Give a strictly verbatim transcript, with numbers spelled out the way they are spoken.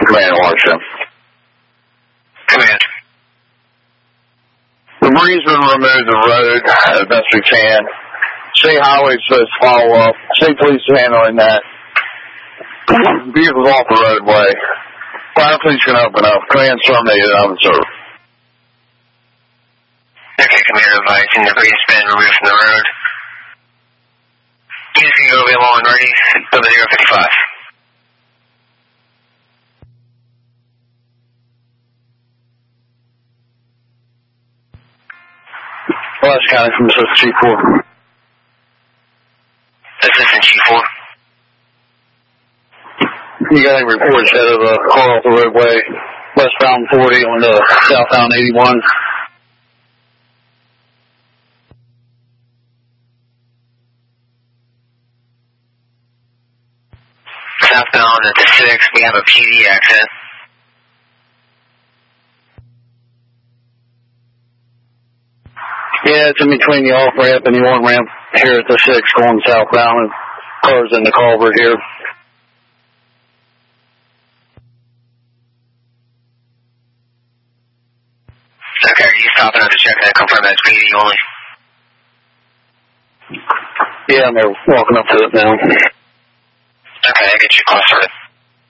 Command Washington. Command. Debris been removed the road as best we can. State Highway's supposed to follow up. State Police is handling that. Vehicles off the roadway. Fire Police can open up. Command terminated unobserved. Okay, Command advising debris has been removed from the road. Units can go available and ready. Double zero fifty-five. West County from Assistant Chief four. Assistant Chief four. You got any reports out of a car off the roadway, westbound forty on the southbound eighty-one? Southbound at the six, we have a P D accident. Yeah, it's in between the off-ramp and the on-ramp here at the six going southbound, and cars in the culvert here. Okay, are you stopping up to check that, confirm that's P D only? Yeah, and they're walking up to it now. Okay, I get you closer.